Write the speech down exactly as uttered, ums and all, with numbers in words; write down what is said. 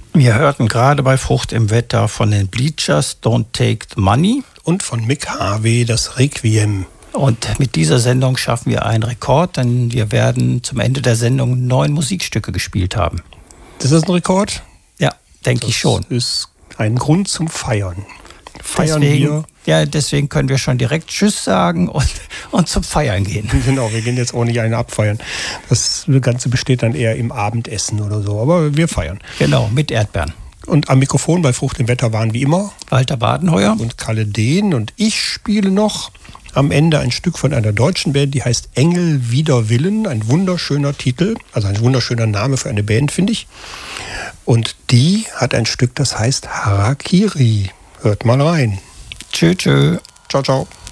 Wir hörten gerade bei Frucht im Wetter von den Bleachers Don't Take the Money. Und von Mick Harvey das Requiem. Und mit dieser Sendung schaffen wir einen Rekord, denn wir werden zum Ende der Sendung neun Musikstücke gespielt haben. Das ist ein Rekord? Ja, denke ich schon. Das ist ein Grund zum Feiern. Feiern deswegen, wir. Ja, deswegen können wir schon direkt Tschüss sagen und, und zum Feiern gehen. Genau, wir gehen jetzt auch nicht einen abfeiern. Das Ganze besteht dann eher im Abendessen oder so, aber wir feiern. Genau, mit Erdbeeren. Und am Mikrofon bei Frucht im Wetter waren wie immer Walter Badenheuer und Kalle Dehn. Und ich spiele noch am Ende ein Stück von einer deutschen Band, die heißt Engel wider Willen. Ein wunderschöner Titel, also ein wunderschöner Name für eine Band, finde ich. Und die hat ein Stück, das heißt Harakiri. Hört mal rein. Tschö, tschö. Ciao, ciao.